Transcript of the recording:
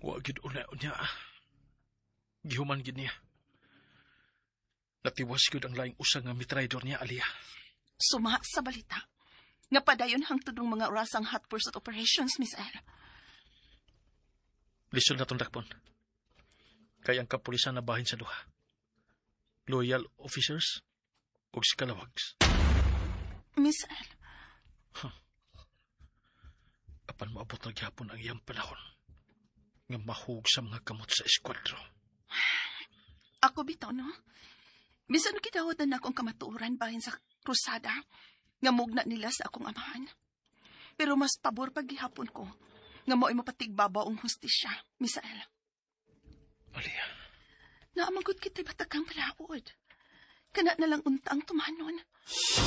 Wa gid una-unya. Gihuman gid niya. Natiwas gid ang laing usa nga mitraidor niya, Alia. Suma sa balita. Nga padayon hangtod ng mga orasang hot pursuit operations, Miss El. Lisod na tong dakpon. Kay ang kapulisan na bahin sa duha. Loyal officers ug scalawags. Miss El. Apan maabot na gyapon ang iyang panahon nga mahug sa mga kamot sa eskwadro. Ako bitaw, no? Bisan kitawad na akong kamatuoran bahin sa krusada nga mugna nila sa akong amahan. Pero mas pabor paghihapon ko nga mo'y mapatigbabaw ang hustisya, Miss El. Alia. Naamagod kita'y batakang malaod. Kana na lang untang tumanon.